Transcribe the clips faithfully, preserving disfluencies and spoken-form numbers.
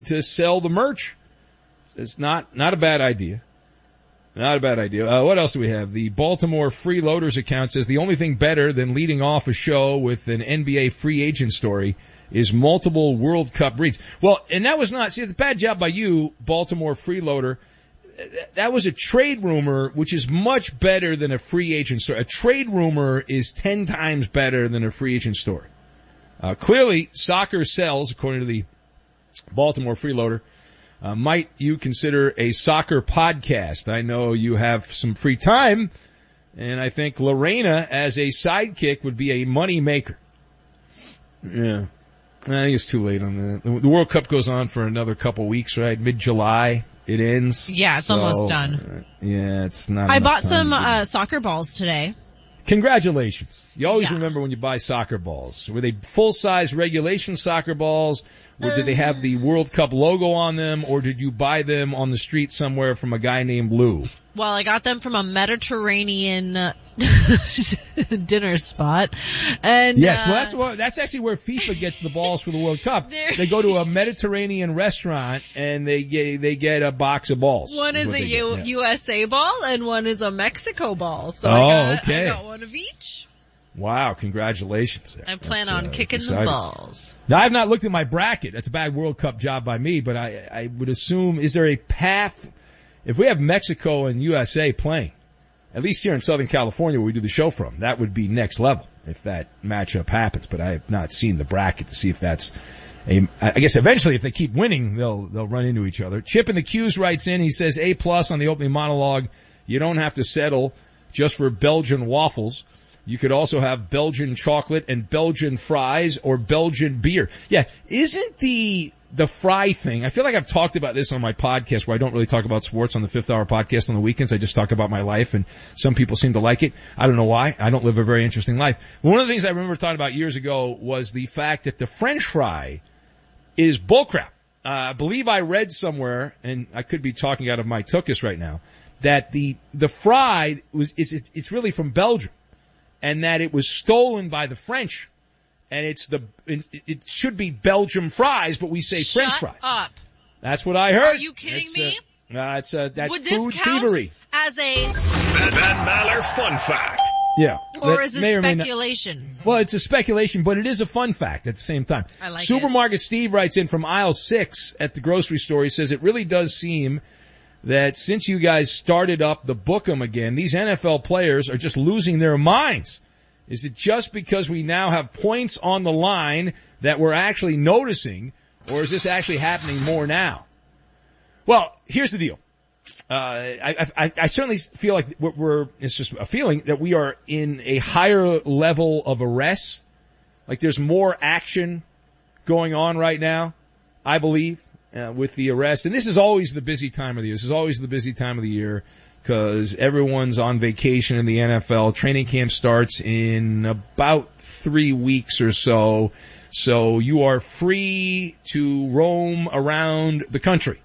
to sell the merch. It's not not a bad idea. Not a bad idea. Uh, what else do we have? The Baltimore Freeloaders account says the only thing better than leading off a show with an N B A free agent story is multiple World Cup reads. Well, and that was not, see, it's a bad job by you, Baltimore Freeloader. That was a trade rumor, which is much better than a free agent story. A trade rumor is ten times better than a free agent story. Uh, clearly, soccer sells, according to the Baltimore Freeloader. Uh, might you consider a soccer podcast? I know you have some free time, and I think Lorena as a sidekick would be a money maker. Yeah. I think it's too late on that. The World Cup goes on for another couple weeks, right? Mid-July, it ends. Yeah, it's so, almost done. Uh, yeah, it's not I bought time some to uh, soccer balls today. Congratulations. You always Yeah. remember when you buy soccer balls. Were they full-size regulation soccer balls? Or did they have the World Cup logo on them? Or did you buy them on the street somewhere from a guy named Lou? Well, I got them from a Mediterranean uh, dinner spot. And Yes, uh, well, that's what, that's actually where FIFA gets the balls for the World Cup. They're- They go to a Mediterranean restaurant and they get they get a box of balls. one is what a they U- get, yeah. U S A ball and one is a Mexico ball. So Oh, I got, okay. I got one of each. Wow, congratulations. I plan That's, on uh, kicking exciting. the balls. Now, I have not looked at my bracket. That's a bad World Cup job by me, but I, I would assume, is there a path, if we have Mexico and U S A playing, at least here in Southern California where we do the show from, that would be next level if that matchup happens, but I have not seen the bracket to see if that's a, I guess eventually if they keep winning, they'll, they'll run into each other. Chip in the Q's writes in, he says, A plus on the opening monologue. You don't have to settle just for Belgian waffles. You could also have Belgian chocolate and Belgian fries or Belgian beer. Yeah, isn't the the fry thing, I feel like I've talked about this on my podcast where I don't really talk about sports on the Fifth Hour podcast on the weekends. I just talk about my life, and some people seem to like it. I don't know why. I don't live a very interesting life. One of the things I remember talking about years ago was the fact that the French fry is bullcrap. Uh, I believe I read somewhere, and I could be talking out of my tuchus right now, that the the fry was it's it's, it's really from Belgium. And that it was stolen by the French, and it's the it, it should be Belgium fries, but we say Shut French fries. up. That's what I heard. Are you kidding that's, me? Uh, uh, it's uh, that's Would food this count thievery. as a, Van Maller fun fact. Yeah. or That is this may or may not- speculation? Well, it's a speculation, but it is a fun fact at the same time. I like Supermarket Steve writes in from aisle six at the grocery store. He says, it really does seem that since you guys started up the Book'em again, these N F L players are just losing their minds. Is it just because we now have points on the line that we're actually noticing, or is this actually happening more now? Well, here's the deal. Uh, I, I, I certainly feel like we're, we're, it's just a feeling that we are in a higher level of arrests. Like there's more action going on right now, I believe, uh, with the arrest. And this is always the busy time of the year. This is always the busy time of the year because everyone's on vacation in the N F L. Training camp starts in about three weeks or so. So you are free to roam around the country,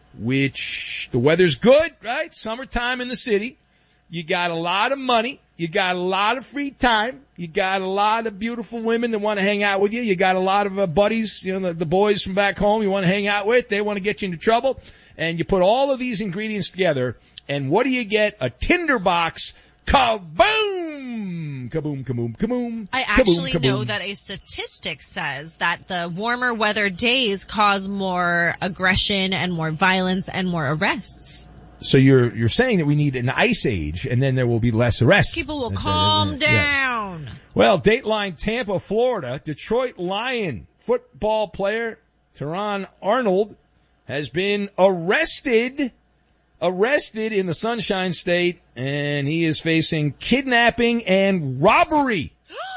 which the weather's good, right? Summertime in the city. You got a lot of money. You got a lot of free time. You got a lot of beautiful women that want to hang out with you. You got a lot of uh, buddies, you know, the, the boys from back home you want to hang out with. They want to get you into trouble. And you put all of these ingredients together, and what do you get? A tinderbox. Kaboom! Kaboom, kaboom, kaboom. I actually kaboom, kaboom. know that a statistic says that the warmer weather days cause more aggression and more violence and more arrests. So you're you're saying that we need an ice age, and then there will be less arrests. People will That- that- calm that- yeah. down. Well, Dateline Tampa, Florida, Detroit Lion football player Teron Arnold has been arrested, arrested in the Sunshine State, and he is facing kidnapping and robbery.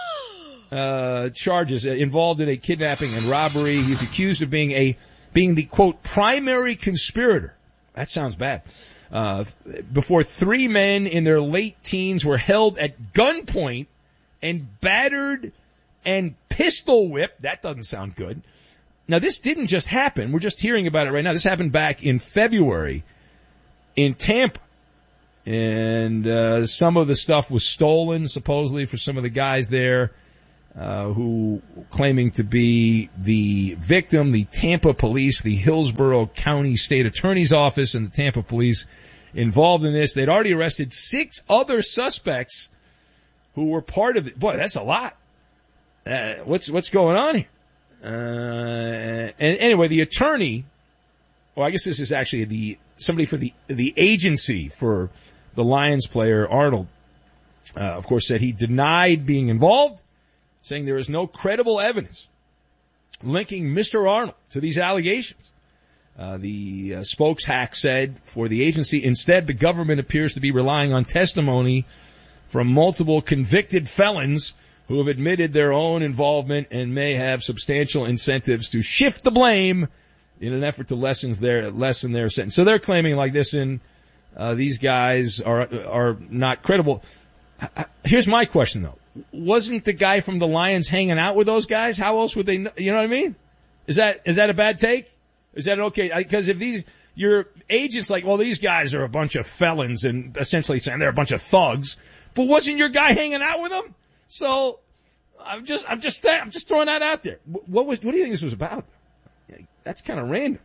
Uh, charges uh, involved in a kidnapping and robbery. He's accused of being a, being the quote, primary conspirator. That sounds bad. Uh, before three men in their late teens were held at gunpoint and battered and pistol whipped. That doesn't sound good. Now, this didn't just happen. We're just hearing about it right now. This happened back in February in Tampa. And uh some of the stuff was stolen, supposedly, for some of the guys there. uh, who claiming to be the victim, the Tampa police, the Hillsborough County State Attorney's Office and the Tampa police involved in this. They'd already arrested six other suspects who were part of it. Boy, that's a lot. Uh, what's, what's going on here? Uh, and anyway, the attorney, well, I guess this is actually the, somebody for the, the agency for the Lions player, Arnold, uh, of course said he denied being involved, saying there is no credible evidence linking Mister Arnold to these allegations. Uh, the uh, spokes hack said for the agency, instead the government appears to be relying on testimony from multiple convicted felons who have admitted their own involvement and may have substantial incentives to shift the blame in an effort to lessen their, lessen their sentence. So they're claiming like this, and uh, these guys are are not credible. Here's my question though: wasn't the guy from the Lions hanging out with those guys? How else would they know? You know what I mean? Is that is that a bad take? Is that okay? Because if these, your agent's like, well, these guys are a bunch of felons and essentially saying they're a bunch of thugs, but wasn't your guy hanging out with them? So I'm just, I'm just, I'm just throwing that out there. What was, what do you think this was about? That's kind of random.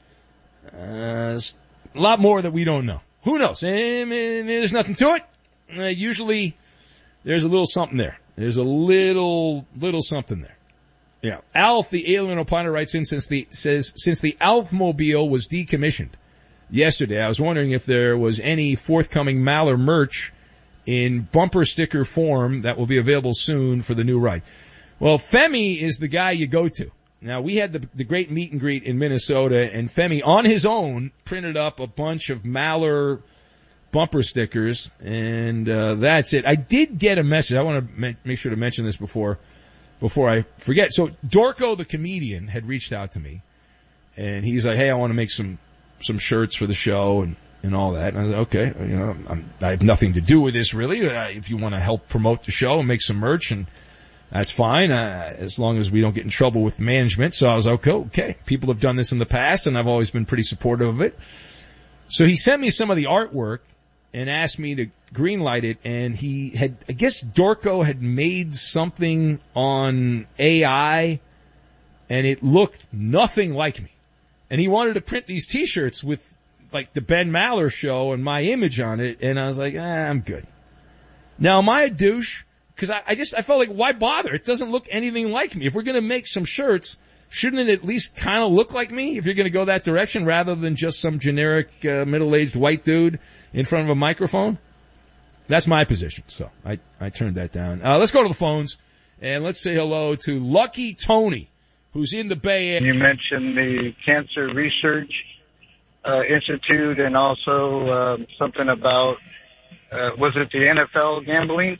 Uh, a lot more that we don't know. Who knows? There's nothing to it. Uh, usually there's a little something there. There's a little, little something there. Yeah. Alf, the alien opiner, writes in since the, says, since the Alfmobile was decommissioned yesterday, I was wondering if there was any forthcoming Maller merch in bumper sticker form that will be available soon for the new ride. Well, Femi is the guy you go to. Now, we had the, the great meet and greet in Minnesota, and Femi, on his own, printed up a bunch of Maller bumper stickers, and uh, that's it. I did get a message. I want to make sure to mention this before before I forget. So Dorco, the comedian, had reached out to me, and he's like, hey, I want to make some some shirts for the show and, and all that. And I was like, okay, you know, I'm, I have nothing to do with this, really. Uh, if you want to help promote the show and make some merch, and that's fine, uh, as long as we don't get in trouble with management. So I was like, okay, okay. People have done this in the past, and I've always been pretty supportive of it. So he sent me some of the artwork and asked me to greenlight it, and he had, I guess Dorco had made something on A I, and it looked nothing like me. And he wanted to print these t-shirts with, like, the Ben Maller show and my image on it, and I was like, ah, I'm good. Now, am I a douche? Because I, I just, I felt like, why bother? It doesn't look anything like me. If we're going to make some shirts, shouldn't it at least kind of look like me if you're going to go that direction, rather than just some generic uh, middle-aged white dude in front of a microphone? That's my position. So I, I turned that down. Uh, let's go to the phones, and let's say hello to Lucky Tony, who's in the Bay Area. You mentioned the Cancer Research uh, Institute, and also um, something about, uh, was it the N F L gambling?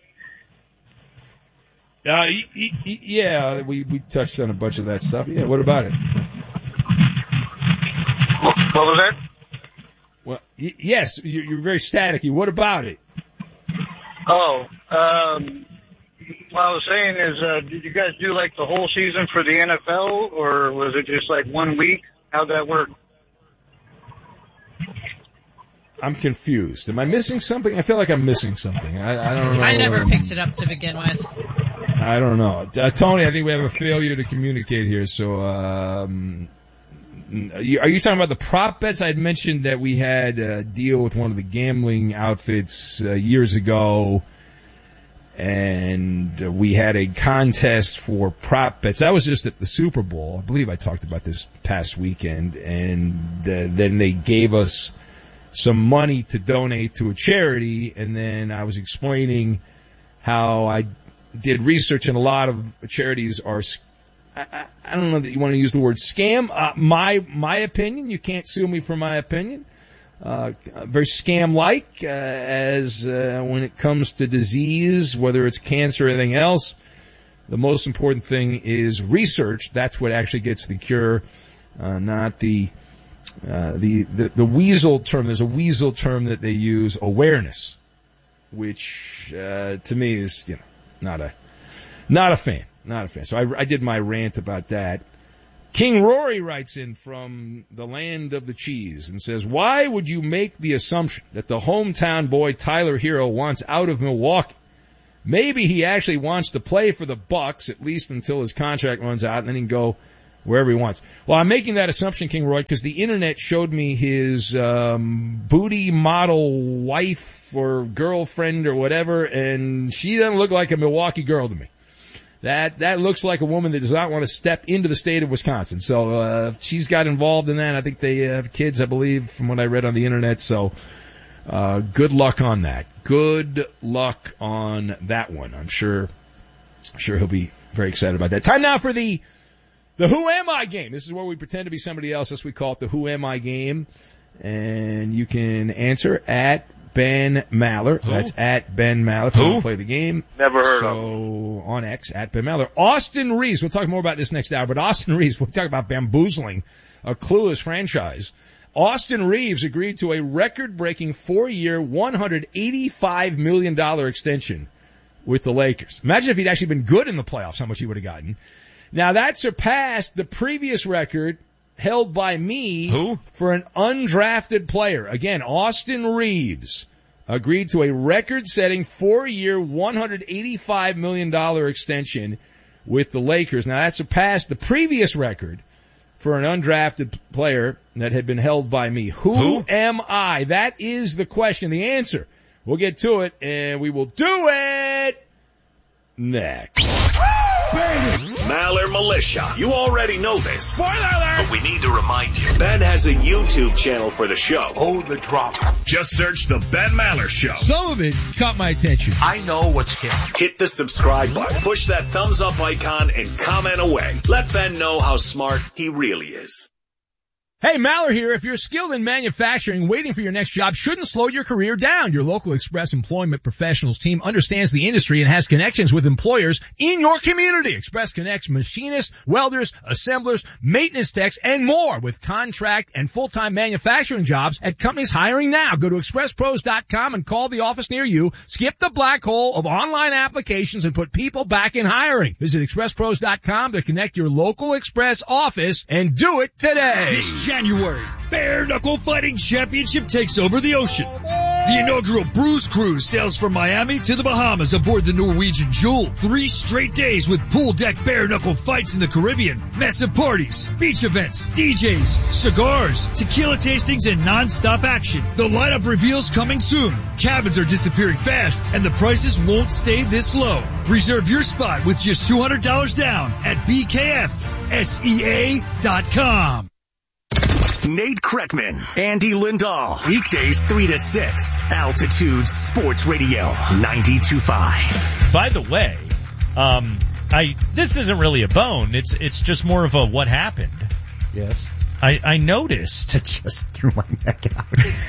Uh, y- y- yeah, we, we touched on a bunch of that stuff. Yeah, what about it? What was that? Well, y- yes, you're, you're very staticky. What about it? Oh, um, what I was saying is, uh, did you guys do like the whole season for the N F L, or was it just like one week? How'd that work? I'm confused. Am I missing something? I feel like I'm missing something. I, I don't know. I never picked it up to begin with. I don't know. Uh, Tony, I think we have a failure to communicate here. So, um, are you talking about the prop bets? I had mentioned that we had a deal with one of the gambling outfits uh, years ago, and we had a contest for prop bets. That was just at the Super Bowl. I believe I talked about this past weekend, and uh, then they gave us some money to donate to a charity, and then I was explaining how I did research, and a lot of charities are, I, I don't know that you want to use the word scam. Uh, my my opinion, you can't sue me for my opinion. Uh, very scam-like, uh, as uh, when it comes to disease, whether it's cancer or anything else. The most important thing is research. That's what actually gets the cure, uh, not the, uh, the the the weasel term. There's a weasel term that they use, awareness, which uh, to me is, you know, not a not a fan, not a fan. So I, I did my rant about that. King Rory writes in from the land of the cheese and says, why would you make the assumption that the hometown boy Tyler Hero wants out of Milwaukee? maybe he actually wants to play for the Bucks, at least until his contract runs out, and then he can go wherever he wants. Well, I'm making that assumption, King Roy, because the internet showed me his um booty model wife or girlfriend or whatever, and she doesn't look like a Milwaukee girl to me. That that looks like a woman that does not want to step into the state of Wisconsin. So uh she's got involved in that. I think they have kids, I believe, from what I read on the internet. So uh good luck on that. Good luck on that one. I'm sure I'm sure he'll be very excited about that. Time now for the the Who Am I game. This is where we pretend to be somebody else. This we call it the Who Am I game. And you can answer at Ben Maller. Who? That's at Ben Maller. If you Who? want to play the game. Never heard so, of him. on X, at Ben Maller. Austin Reeves. We'll talk more about this next hour, but Austin Reeves, we'll talk about bamboozling a clueless franchise. Austin Reeves agreed to a record-breaking four-year, one hundred eighty-five million dollars extension with the Lakers. Imagine if he'd actually been good in the playoffs, how much he would have gotten. Now, that surpassed the previous record held by me Who? for an undrafted player. Again, Austin Reeves agreed to a record-setting four-year, one hundred eighty-five million dollars extension with the Lakers. Now, that surpassed the previous record for an undrafted player that had been held by me. Who, Who? am I? That is the question. The answer. We'll get to it, and we will do it next. Maller Militia. You already know this. Spoiler alert! But we need to remind you. Ben has a YouTube channel for the show. Hold the drop. Just search The Ben Maller Show. Some of it caught my attention. I know what's killing. Hit the subscribe button. Push that thumbs up icon and comment away. Let Ben know how smart he really is. Hey, Maller here. If you're skilled in manufacturing, waiting for your next job shouldn't slow your career down. Your local Express Employment Professionals team understands the industry and has connections with employers in your community. Express connects machinists, welders, assemblers, maintenance techs, and more with contract and full-time manufacturing jobs at companies hiring now. Go to express pros dot com and call the office near you. Skip the black hole of online applications and put people back in hiring. Visit express pros dot com to connect your local Express office and do it today. January, Bare Knuckle Fighting Championship takes over the ocean. The inaugural Bruise Cruise sails from Miami to the Bahamas aboard the Norwegian Jewel. Three straight days with pool deck bare knuckle fights in the Caribbean, massive parties, beach events, D Js, cigars, tequila tastings, and non-stop action. The lineup reveals coming soon. Cabins are disappearing fast, and the prices won't stay this low. Reserve your spot with just two hundred dollars down at B K F S E A dot com. Nate Kreckman, Andy Lindahl, weekdays three to six, Altitude Sports Radio, ninety-two point five. By the way, um, I this isn't really a bone. It's it's just more of a what happened. Yes. I, I noticed. It just threw my neck out.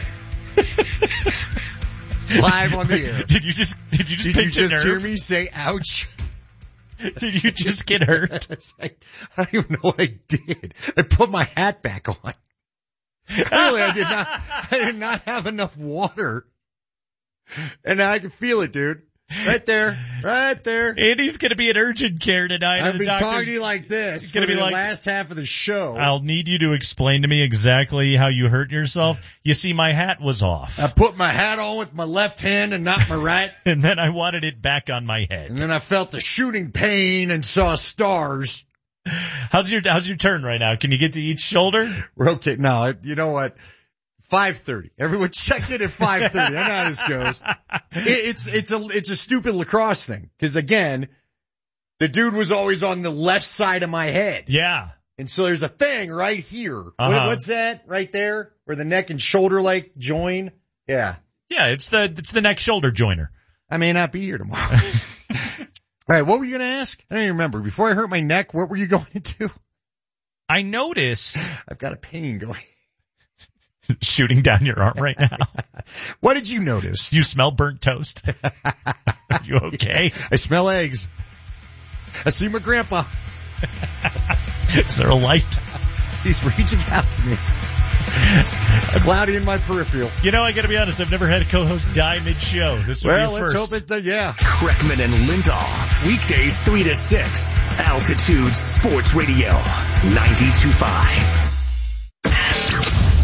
Live on the air. Did you just did you just Did pinch you just a nerve? hear me say ouch? Did you just get hurt? I, I don't even know what I did. I put my hat back on. Clearly I did not, I did not have enough water. And I can feel it, dude. Right there. Right there. Andy's gonna be in urgent care tonight. I've The been doctor's- talking to you like this It's for gonna be the like- last half of the show. I'll need you to explain to me exactly how you hurt yourself. You see, my hat was off. I put my hat on with my left hand and not my right. And then I wanted it back on my head. And then I felt the shooting pain and saw stars. How's your How's your turn right now? Can you get to each shoulder? We're okay. No, you know what? five thirty. Everyone check in at five thirty. I know how this goes. It, it's, it's a, it's a stupid lacrosse thing. Cause again, the dude was always on the left side of my head. Yeah. And so there's a thing right here. Uh-huh. What, what's that right there? Where the neck and shoulder like join? Yeah. Yeah, it's the it's the neck shoulder joiner. I may not be here tomorrow. All right. What were you going to ask? I don't even remember. Before I hurt my neck, what were you going to do? I noticed I've got a pain going. shooting down your arm right now. What did you notice? You smell burnt toast. Are you okay? I smell eggs. I see my grandpa. Is there a light? He's reaching out to me. It's cloudy in my peripheral. You know, I gotta be honest, I've never had a co-host die mid-show. This would Well, be a let's first. hope it, uh, yeah. Kreckman and Lindahl, weekdays three to six, Altitude Sports Radio, ninety-two point five.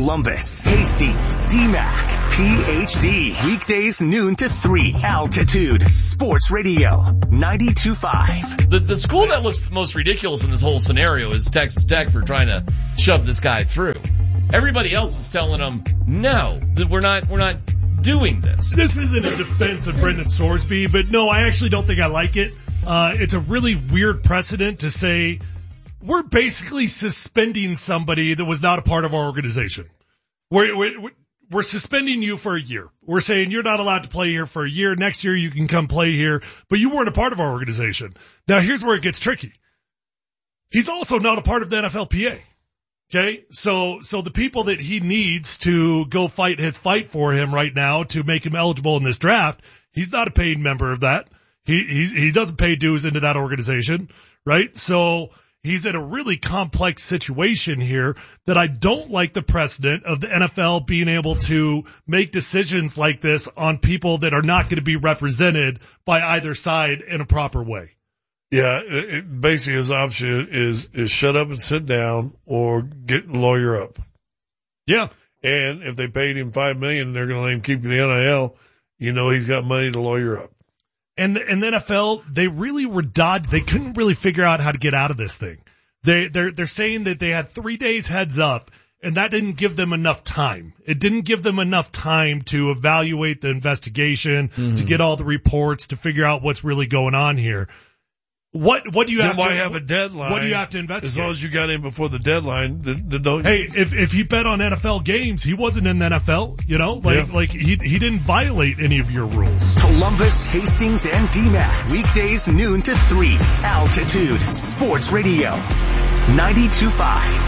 Columbus, Hastings, D MAC, P H D. Weekdays noon to three. Altitude Sports Radio ninety-two point five. The, the school that looks the most ridiculous in this whole scenario is Texas Tech for trying to shove this guy through. Everybody else is telling them, no, that we're not, we're not doing this. This isn't a defense of Brendan Sorsby, but no, I actually don't think I like it. Uh, it's a really weird precedent to say we're basically suspending somebody that was not a part of our organization. We're, we're, we're suspending you for a year. We're saying you're not allowed to play here for a year. Next year you can come play here, but you weren't a part of our organization. Now here's where it gets tricky. He's also not a part of the N F L P A. Okay, so so the people that he needs to go fight his fight for him right now to make him eligible in this draft, he's not a paid member of that. He he he doesn't pay dues into that organization, right? So he's in a really complex situation here that I don't like the precedent of the N F L being able to make decisions like this on people that are not going to be represented by either side in a proper way. Yeah, it, it, basically his option is, is shut up and sit down or get lawyer up. Yeah. And if they paid him five million dollars, they're going to let him keep the N I L, you know he's got money to lawyer up. And the, and the N F L, they really were dodged. They couldn't really figure out how to get out of this thing. They, they're, they're saying that they had three days heads up, and that didn't give them enough time. It didn't give them enough time to evaluate the investigation, mm-hmm. to get all the reports, to figure out what's really going on here. What what do you then have why to have a deadline? What do you have to investigate? As long as you got in before the deadline, then, then don't. Hey, if if he bet on N F L games, he wasn't in the N F L. You know, like yeah. like he he didn't violate any of your rules. Columbus, Hastings, and D MAC weekdays noon to three. Altitude Sports Radio ninety-two point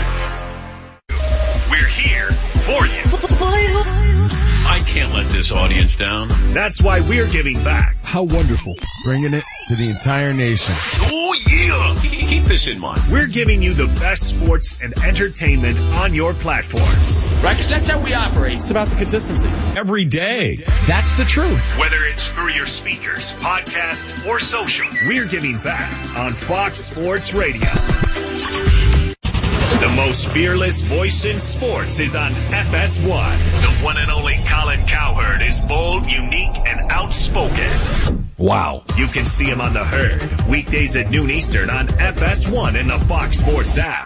five. We're here for you. I can't let this audience down. That's why we're giving back. How wonderful. Bringing it to the entire nation. Oh, yeah. Keep this in mind. We're giving you the best sports and entertainment on your platforms. Right, because that's how we operate. It's about the consistency. Every day. That's the truth. Whether it's through your speakers, podcast, or social, we're giving back on Fox Sports Radio. The most fearless voice in sports is on F S one. The one and only Colin Cowherd is bold, unique, and outspoken. Wow. You can see him on The Herd, weekdays at noon Eastern on F S one and the Fox Sports app.